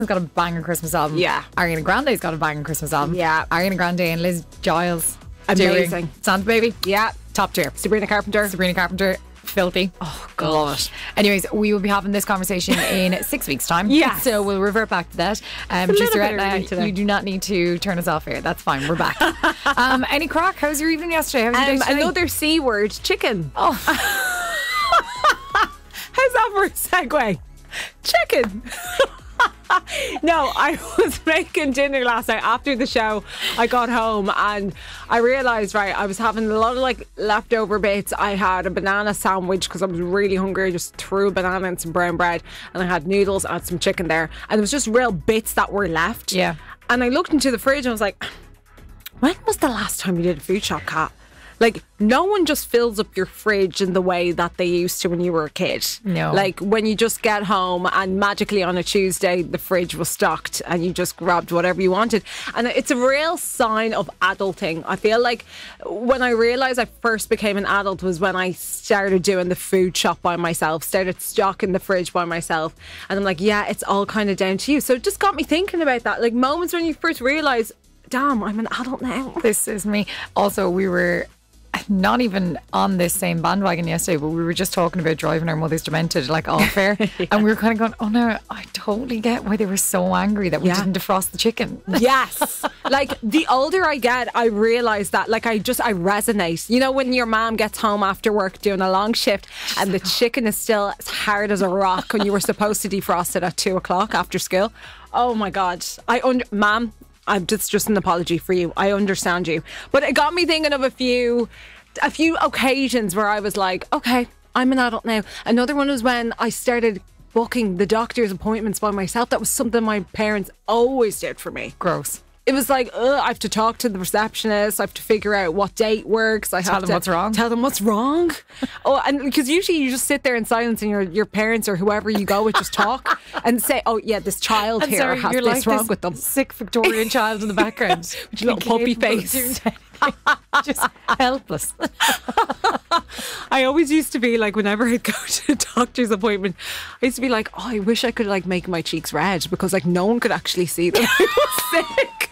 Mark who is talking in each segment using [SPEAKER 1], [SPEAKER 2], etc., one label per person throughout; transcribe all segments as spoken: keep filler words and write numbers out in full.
[SPEAKER 1] got a banging Christmas album.
[SPEAKER 2] Yeah.
[SPEAKER 1] Ariana Grande's got a banging Christmas album.
[SPEAKER 2] Yeah.
[SPEAKER 1] Ariana Grande and Liz Giles.
[SPEAKER 2] Amazing.
[SPEAKER 1] Doing Santa Baby.
[SPEAKER 2] Yeah.
[SPEAKER 1] Top tier.
[SPEAKER 2] Sabrina Carpenter.
[SPEAKER 1] Sabrina Carpenter. Filthy.
[SPEAKER 2] Oh,
[SPEAKER 1] Love it. Anyways, we will be having this conversation in six weeks' time.
[SPEAKER 2] Yes.
[SPEAKER 1] So we'll revert back to that. Um,
[SPEAKER 2] It's a
[SPEAKER 1] just
[SPEAKER 2] little
[SPEAKER 1] to
[SPEAKER 2] bit
[SPEAKER 1] let-
[SPEAKER 2] early today.
[SPEAKER 1] you do not need to turn us off here. That's fine. We're back. um, any crack? How was your evening yesterday? How was your
[SPEAKER 2] Um,
[SPEAKER 1] day today?
[SPEAKER 2] another C word, chicken.
[SPEAKER 1] Oh.
[SPEAKER 2] How's that for a segue? Chicken. No, I was making dinner last night after the show. I got home and I realised, right, I was having a lot of like leftover bits. I had a banana sandwich because I was really hungry. I just threw a banana and some brown bread, and I had noodles and some chicken there. And there was just real bits that were left.
[SPEAKER 1] Yeah.
[SPEAKER 2] And I looked into the fridge and I was like, when was the last time you did a food shop, Kat? Like, no one just fills up your fridge in the way that they used to when you were a kid.
[SPEAKER 1] No.
[SPEAKER 2] Like, when you just get home and magically on a Tuesday, the fridge was stocked and you just grabbed whatever you wanted. And it's a real sign of adulting. I feel like when I realised I first became an adult was when I started doing the food shop by myself, started stocking the fridge by myself. And I'm like, yeah, it's all kind of down to you. So it just got me thinking about that. Like, moments when you first realise, damn, I'm an adult now.
[SPEAKER 1] This is me. Also, we were not even on this same bandwagon yesterday, but we were just talking about driving our mothers demented, like off air. Yeah. And we were kind of going, oh no, I totally get why they were so angry that we
[SPEAKER 2] Yeah.
[SPEAKER 1] didn't defrost the chicken.
[SPEAKER 2] Yes. Like, the older I get, I realise that, like, I just, I resonate. You know, when your mom gets home after work doing a long shift and the chicken is still as hard as a rock when you were supposed to defrost it at two o'clock after school. Oh my God. I under, ma'am, I'm just just an apology for you. I understand you. But it got me thinking of a few a few occasions where I was like, okay, I'm an adult now. Another one was when I started booking the doctor's appointments by myself. That was something my parents always did for me.
[SPEAKER 1] Gross.
[SPEAKER 2] It was like, ugh, I have to talk to the receptionist. I have to figure out what date works. I
[SPEAKER 1] Tell
[SPEAKER 2] have
[SPEAKER 1] them
[SPEAKER 2] to
[SPEAKER 1] what's wrong.
[SPEAKER 2] Tell them what's wrong. Oh, and because usually you just sit there in silence and your your parents or whoever you go with just talk and say, oh yeah, this child
[SPEAKER 1] And
[SPEAKER 2] here
[SPEAKER 1] sorry,
[SPEAKER 2] has
[SPEAKER 1] you're
[SPEAKER 2] this
[SPEAKER 1] like
[SPEAKER 2] wong
[SPEAKER 1] this
[SPEAKER 2] with them.
[SPEAKER 1] sick Victorian child in the background.
[SPEAKER 2] With your little puppy
[SPEAKER 1] Incapable of
[SPEAKER 2] face.
[SPEAKER 1] doing anything. Just helpless.
[SPEAKER 2] I always used to be like, whenever I'd go to a doctor's appointment, I used to be like, oh, I wish I could like make my cheeks red because like no one could actually see that I was sick.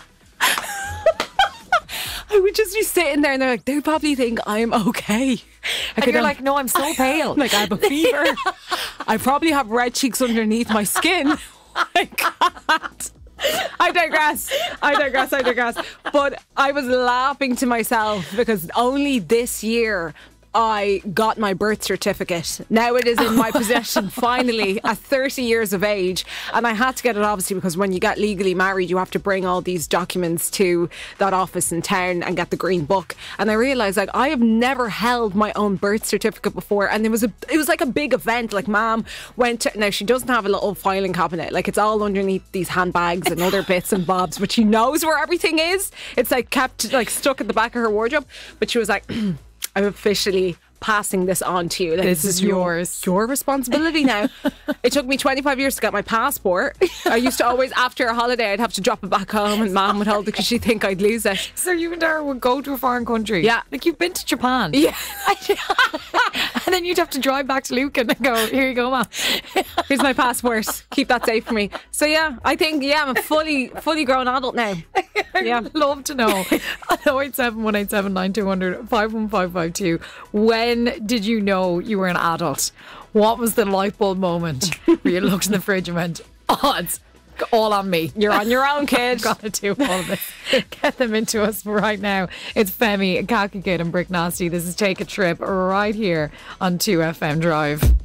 [SPEAKER 2] I would just be sitting there and they're like, they probably think I'm okay. I
[SPEAKER 1] And
[SPEAKER 2] could
[SPEAKER 1] you're
[SPEAKER 2] have-
[SPEAKER 1] like, no, I'm so pale.
[SPEAKER 2] like, I have a fever. I probably have red cheeks underneath my skin. I can't. I digress. I digress. I digress. But I was laughing to myself because only this year I got my birth certificate. Now it is in my possession, finally, at thirty years of age. And I had to get it, obviously, because when you get legally married, you have to bring all these documents to that office in town and get the green book. And I realised, like, I have never held my own birth certificate before. And it was a, it was like a big event. Like, Mom went to, now she doesn't have a little filing cabinet. Like, it's all underneath these handbags and other bits and bobs, but she knows where everything is. It's like kept, like, stuck at the back of her wardrobe. But she was like, I'm officially passing this on to you. Like,
[SPEAKER 1] This is
[SPEAKER 2] your,
[SPEAKER 1] yours.
[SPEAKER 2] your responsibility now. It took me twenty-five years to get my passport. I used to always, after a holiday, I'd have to drop it back home and Mom would hold it because she'd think I'd lose it.
[SPEAKER 1] So you and Dara would go to a foreign country.
[SPEAKER 2] Yeah.
[SPEAKER 1] Like, you've been to Japan.
[SPEAKER 2] Yeah.
[SPEAKER 1] And then you'd have to drive back to Lucan and go, here you go, Mom.
[SPEAKER 2] Here's my passport. Keep that safe for me. So yeah, I think, yeah, I'm a fully, fully grown adult now. Yeah.
[SPEAKER 1] I'd love to know. oh eight seven, one eight seven, nine two zero zero, five one five five two. When did you know you were an adult? What was the light bulb moment where you looked in the fridge and went, oh, it's all on me.
[SPEAKER 2] You're on your own, kid.
[SPEAKER 1] Gotta do all of this. Get them into us right now. It's Femi, Khaki Kid and Brick Nasty. This is Take a Trip right here on two F M Drive.